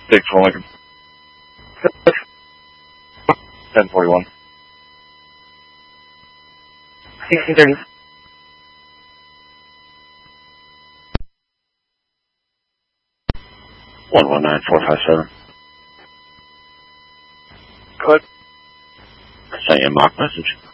Big for Lincoln. 1041. 1630. One 19457. Good. Sent you a mock message.